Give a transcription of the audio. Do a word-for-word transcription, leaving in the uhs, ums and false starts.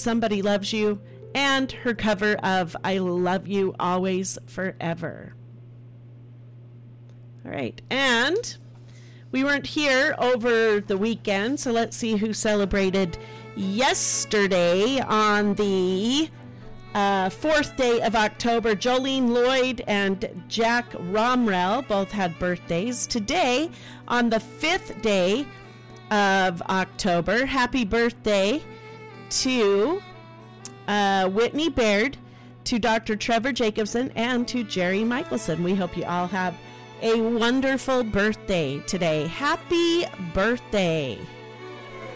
Somebody Loves You, and her cover of I Love You Always Forever. All right, and we weren't here over the weekend, so let's see who celebrated yesterday on the uh, fourth day of October. Jolene Lloyd and Jack Romrell both had birthdays. Today, on the fifth day of October, happy birthday to uh, Whitney Baird, to Doctor Trevor Jacobson, and to Jerry Michelson. We hope you all have a wonderful birthday today. Happy birthday.